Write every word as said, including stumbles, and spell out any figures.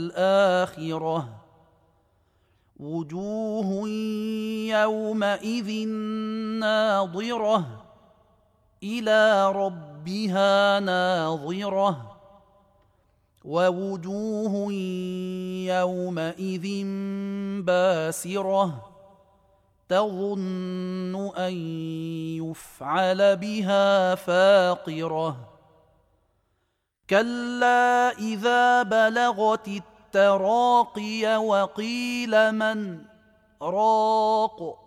الآخرة وجوه يومئذ ناظرة إلى ربها ناظرة ووجوه يومئذ باسرة تظن أن يفعل بها فاقرة كلا إذا بلغت التراقي وقيل من راق